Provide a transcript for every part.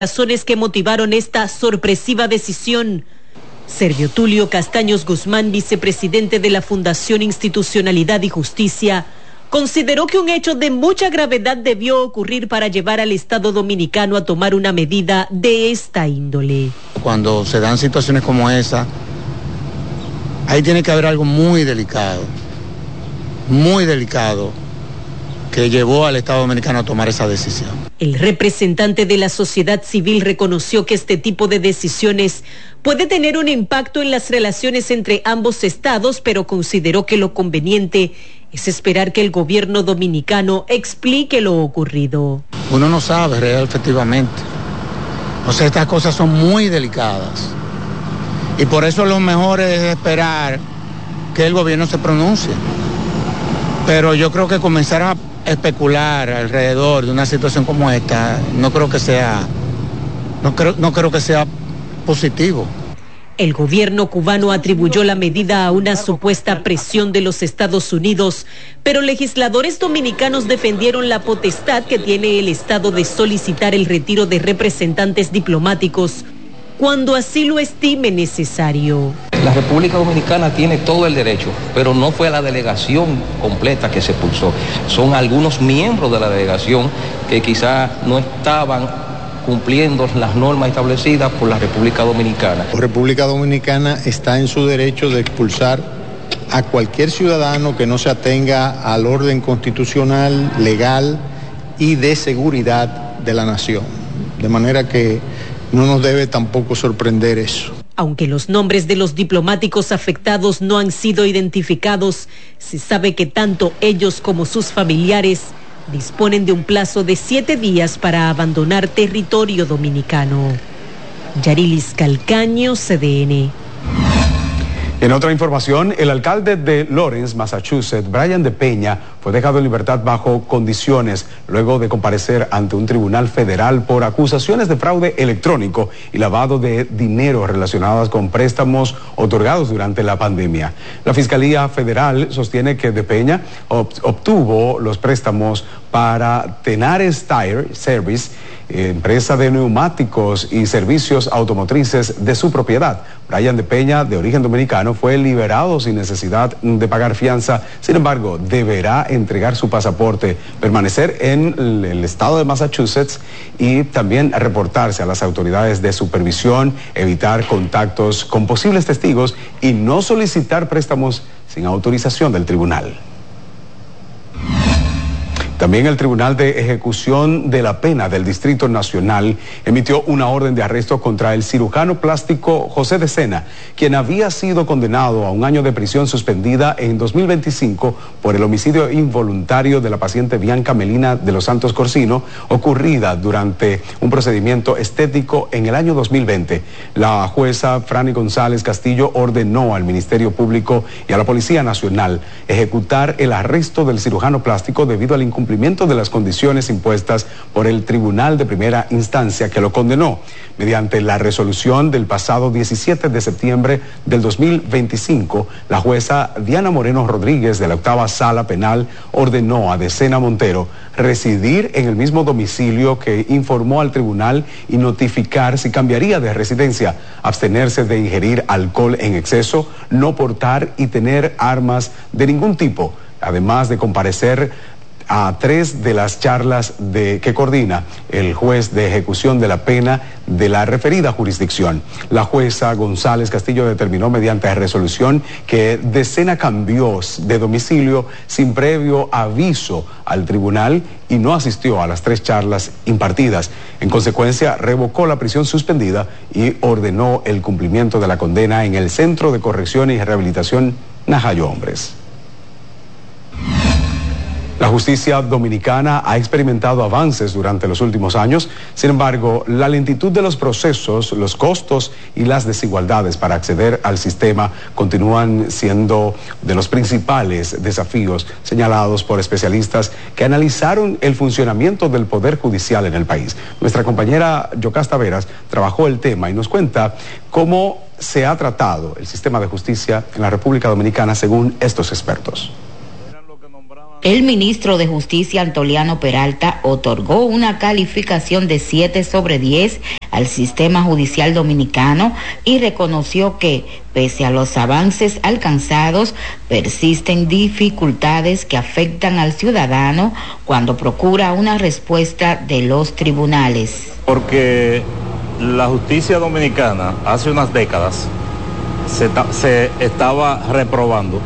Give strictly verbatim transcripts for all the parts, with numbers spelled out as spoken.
razones que motivaron esta sorpresiva decisión. Servio Tulio Castaños Guzmán, vicepresidente de la Fundación Institucionalidad y Justicia, consideró que un hecho de mucha gravedad debió ocurrir para llevar al Estado dominicano a tomar una medida de esta índole. Cuando se dan situaciones como esa, ahí tiene que haber algo muy delicado, muy delicado, que llevó al Estado dominicano a tomar esa decisión. El representante de la sociedad civil reconoció que este tipo de decisiones puede tener un impacto en las relaciones entre ambos estados, pero consideró que lo conveniente es esperar que el gobierno dominicano explique lo ocurrido. Uno no sabe real efectivamente. O sea, estas cosas son muy delicadas. Y por eso lo mejor es esperar que el gobierno se pronuncie. Pero yo creo que comenzar a especular alrededor de una situación como esta, no creo que sea, no creo, no creo que sea positivo. El gobierno cubano atribuyó la medida a una supuesta presión de los Estados Unidos, pero legisladores dominicanos defendieron la potestad que tiene el Estado de solicitar el retiro de representantes diplomáticos cuando así lo estime necesario. La República Dominicana tiene todo el derecho, pero no fue la delegación completa que se expulsó. Son algunos miembros de la delegación que quizás no estaban cumpliendo las normas establecidas por la República Dominicana. La República Dominicana está en su derecho de expulsar a cualquier ciudadano que no se atenga al orden constitucional, legal y de seguridad de la nación. De manera que no nos debe tampoco sorprender eso. Aunque los nombres de los diplomáticos afectados no han sido identificados, se sabe que tanto ellos como sus familiares disponen de un plazo de siete días para abandonar territorio dominicano. Yarilis Calcaño, C D N. En otra información, el alcalde de Lawrence, Massachusetts, Brian De Peña, fue dejado en libertad bajo condiciones luego de comparecer ante un tribunal federal por acusaciones de fraude electrónico y lavado de dinero relacionadas con préstamos otorgados durante la pandemia. La Fiscalía Federal sostiene que De Peña obtuvo los préstamos para Tenares Tire Service, empresa de neumáticos y servicios automotrices de su propiedad. Brian De Peña, de origen dominicano, fue liberado sin necesidad de pagar fianza. Sin embargo, deberá entregar su pasaporte, permanecer en el estado de Massachusetts y también reportarse a las autoridades de supervisión, evitar contactos con posibles testigos y no solicitar préstamos sin autorización del tribunal. También el Tribunal de Ejecución de la Pena del Distrito Nacional emitió una orden de arresto contra el cirujano plástico José de Sena, quien había sido condenado a un año de prisión suspendida en dos mil veinticinco por el homicidio involuntario de la paciente Bianca Melina de los Santos Corsino, ocurrida durante un procedimiento estético en el año dos mil veinte. La jueza Franny González Castillo ordenó al Ministerio Público y a la Policía Nacional ejecutar el arresto del cirujano plástico debido al incumplimiento de las condiciones impuestas por el Tribunal de Primera Instancia que lo condenó. Mediante la resolución del pasado diecisiete de septiembre del dos mil veinticinco, la jueza Diana Moreno Rodríguez de la octava Sala Penal ordenó a De Sena Montero residir en el mismo domicilio que informó al tribunal y notificar si cambiaría de residencia, abstenerse de ingerir alcohol en exceso, no portar y tener armas de ningún tipo, además de comparecer a tres de las charlas de, que coordina el juez de ejecución de la pena de la referida jurisdicción. La jueza González Castillo determinó mediante resolución que De Sena cambió de domicilio sin previo aviso al tribunal y no asistió a las tres charlas impartidas. En consecuencia, revocó la prisión suspendida y ordenó el cumplimiento de la condena en el Centro de Corrección y Rehabilitación Najayo Hombres. La justicia dominicana ha experimentado avances durante los últimos años. Sin embargo, la lentitud de los procesos, los costos y las desigualdades para acceder al sistema continúan siendo de los principales desafíos señalados por especialistas que analizaron el funcionamiento del Poder Judicial en el país. Nuestra compañera Yocasta Veras trabajó el tema y nos cuenta cómo se ha tratado el sistema de justicia en la República Dominicana según estos expertos. El ministro de Justicia, Antoliano Peralta, otorgó una calificación de siete sobre diez al sistema judicial dominicano y reconoció que, pese a los avances alcanzados, persisten dificultades que afectan al ciudadano cuando procura una respuesta de los tribunales. Porque la justicia dominicana hace unas décadas se, se estaba reprobando.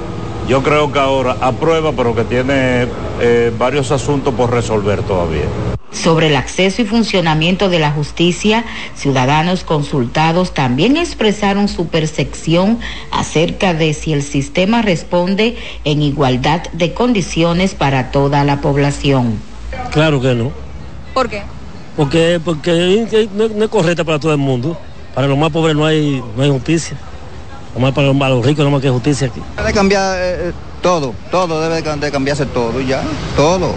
Yo creo que ahora aprueba, pero que tiene eh, varios asuntos por resolver todavía. Sobre el acceso y funcionamiento de la justicia, ciudadanos consultados también expresaron su percepción acerca de si el sistema responde en igualdad de condiciones para toda la población. Claro que no. ¿Por qué? Porque, porque no, no es correcta para todo el mundo. Para los más pobres no hay, no hay justicia. Nomás para los, para los ricos no más que justicia aquí. Debe cambiar eh, todo, todo debe de cambiarse todo ya, todo.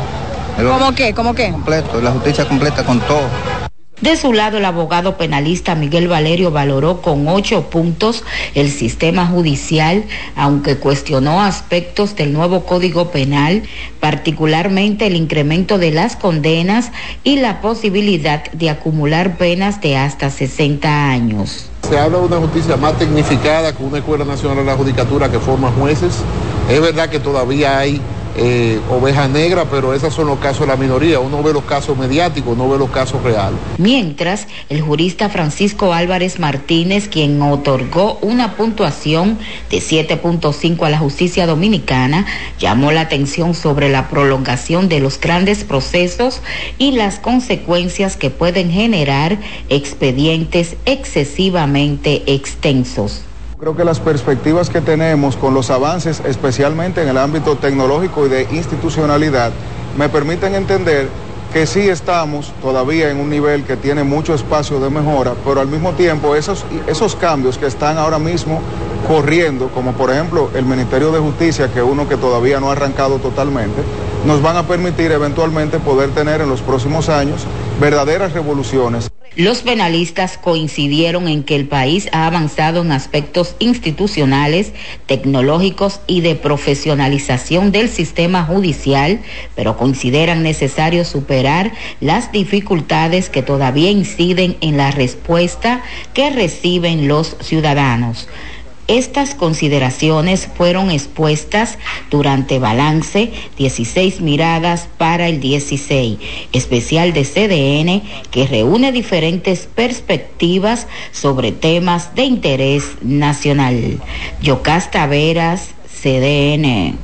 ¿Cómo qué? ¿Cómo qué? Completo, la justicia completa con todo. De su lado, el abogado penalista Miguel Valerio valoró con ocho puntos el sistema judicial, aunque cuestionó aspectos del nuevo Código Penal, particularmente el incremento de las condenas y la posibilidad de acumular penas de hasta sesenta años. Se habla de una justicia más tecnificada, con una Escuela Nacional de la Judicatura que forma jueces. Es verdad que todavía hay eh, ovejas negras, pero esos son los casos de la minoría. Uno ve los casos mediáticos, no ve los casos reales. Mientras, el jurista Francisco Álvarez Martínez, quien otorgó una puntuación de siete punto cinco a la justicia dominicana, llamó la atención sobre la prolongación de los grandes procesos y las consecuencias que pueden generar expedientes excesivamente extensos. Creo que las perspectivas que tenemos con los avances, especialmente en el ámbito tecnológico y de institucionalidad, me permiten entender que sí estamos todavía en un nivel que tiene mucho espacio de mejora, pero al mismo tiempo esos, esos cambios que están ahora mismo corriendo, como por ejemplo el Ministerio de Justicia, que es uno que todavía no ha arrancado totalmente, nos van a permitir eventualmente poder tener en los próximos años verdaderas revoluciones. Los penalistas coincidieron en que el país ha avanzado en aspectos institucionales, tecnológicos y de profesionalización del sistema judicial, pero consideran necesario superar las dificultades que todavía inciden en la respuesta que reciben los ciudadanos. Estas consideraciones fueron expuestas durante Balance dieciséis Miradas para el dieciséis, especial de C D N que reúne diferentes perspectivas sobre temas de interés nacional. Yocasta Veras, C D N.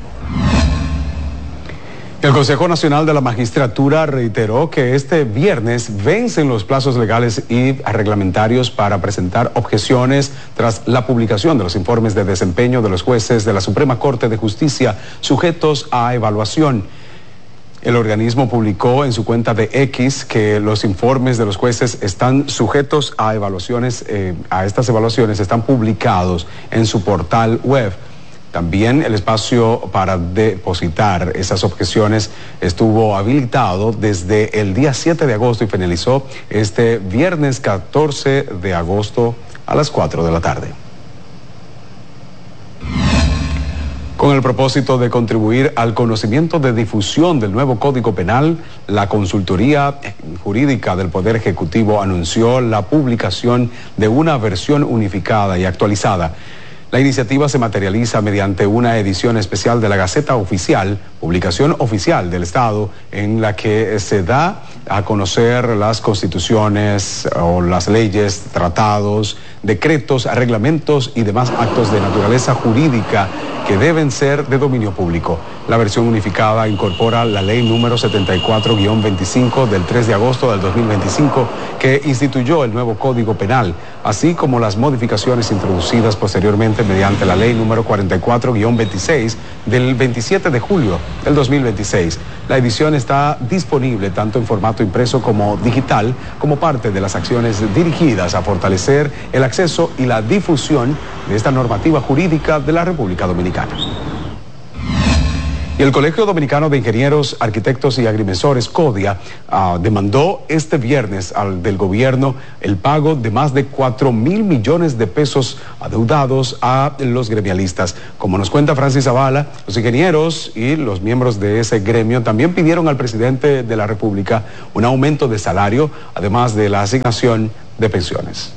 El Consejo Nacional de la Magistratura reiteró que este viernes vencen los plazos legales y reglamentarios para presentar objeciones tras la publicación de los informes de desempeño de los jueces de la Suprema Corte de Justicia sujetos a evaluación. El organismo publicó en su cuenta de X que los informes de los jueces están sujetos a evaluaciones, eh, a estas evaluaciones están publicados en su portal web. También el espacio para depositar esas objeciones estuvo habilitado desde el día siete de agosto y finalizó este viernes catorce de agosto a las cuatro de la tarde. Con el propósito de contribuir al conocimiento de difusión del nuevo Código Penal, la Consultoría Jurídica del Poder Ejecutivo anunció la publicación de una versión unificada y actualizada. La iniciativa se materializa mediante una edición especial de la Gaceta Oficial, publicación oficial del Estado, en la que se da a conocer las constituciones o las leyes, tratados, decretos, reglamentos y demás actos de naturaleza jurídica que deben ser de dominio público. La versión unificada incorpora la ley número setenta y cuatro guión veinticinco del tres de agosto del dos mil veinticinco que instituyó el nuevo Código Penal, así como las modificaciones introducidas posteriormente mediante la ley número cuarenta y cuatro guión veintiséis del veintisiete de julio del dos mil veintiséis. La edición está disponible tanto en formato impreso como digital, como parte de las acciones dirigidas a fortalecer el acceso y la difusión de esta normativa jurídica de la República Dominicana. Y el Colegio Dominicano de Ingenieros, Arquitectos y Agrimensores, CODIA, uh, demandó este viernes al del gobierno el pago de más de cuatro mil millones de pesos adeudados a los gremialistas. Como nos cuenta Francis Zavala, los ingenieros y los miembros de ese gremio también pidieron al presidente de la República un aumento de salario, además de la asignación de pensiones.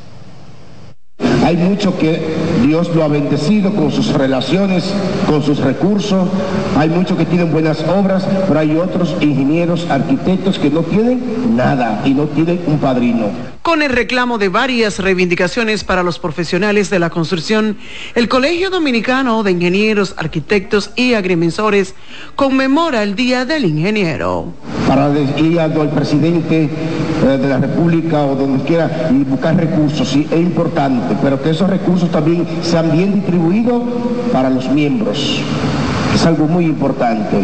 Hay mucho que Dios lo ha bendecido con sus relaciones, con sus recursos. Hay muchos que tienen buenas obras, pero hay otros ingenieros, arquitectos que no tienen nada y no tienen un padrino. Con el reclamo de varias reivindicaciones para los profesionales de la construcción, el Colegio Dominicano de Ingenieros, Arquitectos y Agrimensores conmemora el Día del Ingeniero. Para ir al presidente de la República o donde quiera y buscar recursos, sí, es importante, pero que esos recursos también sean bien distribuidos para los miembros. Es algo muy importante.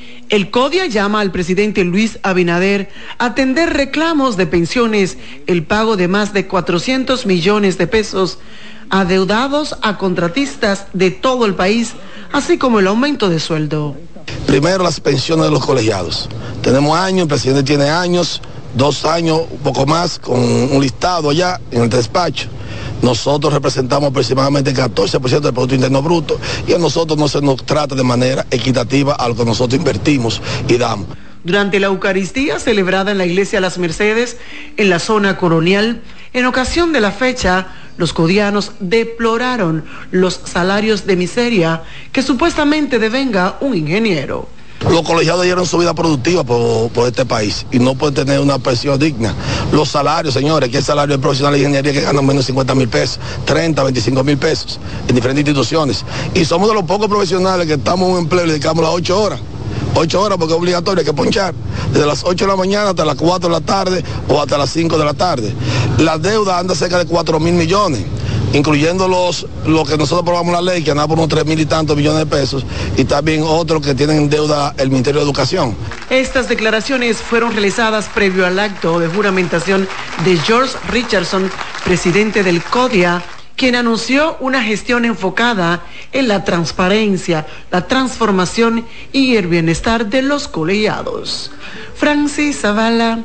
El CODIA llama al presidente Luis Abinader a atender reclamos de pensiones, el pago de más de cuatrocientos millones de pesos adeudados a contratistas de todo el país, así como el aumento de sueldo. Primero, las pensiones de los colegiados. Tenemos años, el presidente tiene años, dos años, un poco más, con un listado allá en el despacho. Nosotros representamos aproximadamente el catorce por ciento del Producto Interno Bruto y a nosotros no se nos trata de manera equitativa a lo que nosotros invertimos y damos. Durante la Eucaristía celebrada en la Iglesia Las Mercedes, en la zona colonial, en ocasión de la fecha, los codianos deploraron los salarios de miseria que supuestamente devenga un ingeniero. Los colegiados dieron su vida productiva por, por este país y no pueden tener una pensión digna. Los salarios, señores, que el salario de profesional de ingeniería que ganan menos de cincuenta mil pesos, treinta, veinticinco mil pesos en diferentes instituciones. Y somos de los pocos profesionales que estamos en un empleo y dedicamos las ocho horas. Ocho horas porque es obligatorio, hay que ponchar. Desde las ocho de la mañana hasta las cuatro de la tarde o hasta las cinco de la tarde. La deuda anda cerca de cuatro mil millones. Incluyendo los, lo que nosotros aprobamos la ley, que anda por unos tres mil y tantos millones de pesos, y también otros que tienen en deuda el Ministerio de Educación. Estas declaraciones fueron realizadas previo al acto de juramentación de George Richardson, presidente del CODIA, quien anunció una gestión enfocada en la transparencia, la transformación y el bienestar de los colegiados. Francis Zavala,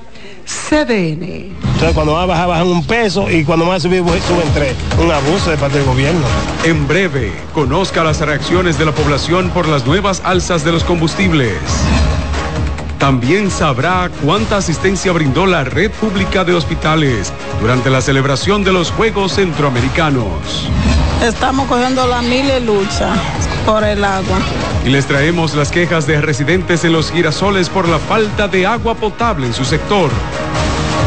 C D N. Entonces cuando va a bajar, bajan un peso y cuando más subir, suben tres. Un abuso de parte del gobierno. En breve, conozca las reacciones de la población por las nuevas alzas de los combustibles. También sabrá cuánta asistencia brindó la red pública de hospitales durante la celebración de los Juegos Centroamericanos. Estamos cogiendo la mil lucha por el agua. Y les traemos las quejas de residentes en Los Girasoles por la falta de agua potable en su sector.